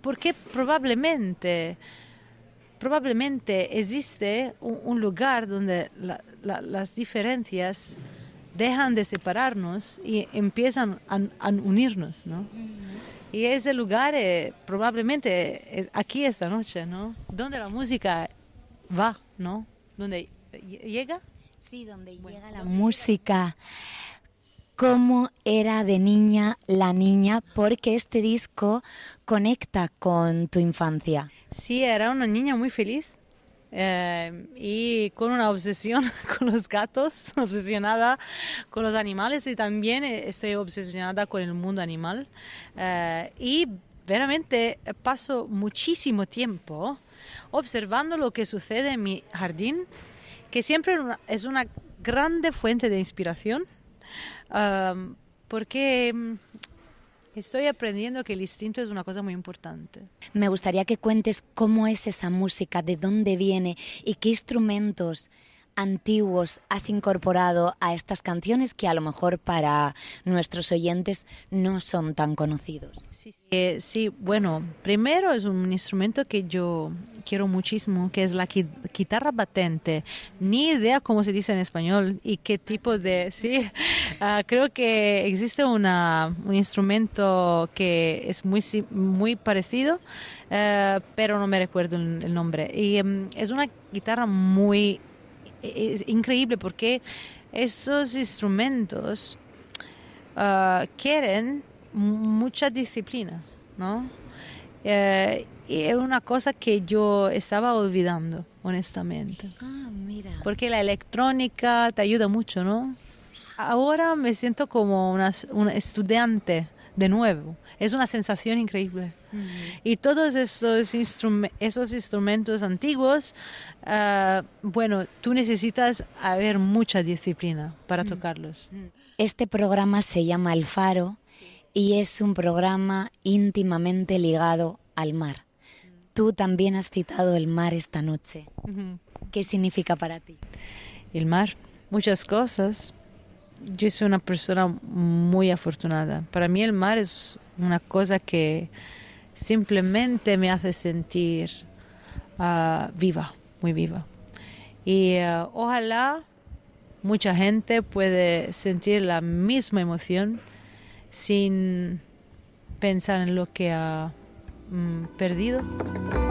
porque probablemente existe un lugar donde las diferencias dejan de separarnos y empiezan a unirnos, ¿no? Y ese lugar probablemente es aquí esta noche, ¿no? Donde la música va, ¿no? Donde llega. Sí, donde llega la música. ¿Cómo era de niña la niña? Porque este disco conecta con tu infancia. Sí, era una niña muy feliz y con una obsesión con los gatos, obsesionada con los animales y también estoy obsesionada con el mundo animal. Y veramente paso muchísimo tiempo observando lo que sucede en mi jardín, que siempre es una grande fuente de inspiración. Porque estoy aprendiendo que el instinto es una cosa muy importante. Me gustaría que cuentes cómo es esa música, de dónde viene y qué instrumentos antiguos has incorporado a estas canciones que a lo mejor para nuestros oyentes no son tan conocidos. Sí, bueno, primero es un instrumento que yo quiero muchísimo, que es la guitarra batente. Ni idea cómo se dice en español y qué tipo de... Sí, creo que existe un instrumento que es muy parecido, pero no me recuerdo el nombre. Y es una guitarra es increíble porque esos instrumentos quieren mucha disciplina, ¿no? Y es una cosa que yo estaba olvidando, honestamente. Mira. Porque la electrónica te ayuda mucho, ¿no? Ahora me siento como una estudiante de nuevo. Es una sensación increíble. Y todos esos instrumentos antiguos, bueno, tú necesitas haber mucha disciplina para tocarlos. Este programa se llama El Faro y es un programa íntimamente ligado al mar. Tú también has citado el mar esta noche. ¿Qué significa para ti? El mar, muchas cosas. Yo soy una persona muy afortunada. Para mí el mar es una cosa que simplemente me hace sentir viva, muy viva. Y ojalá mucha gente puede sentir la misma emoción sin pensar en lo que ha perdido.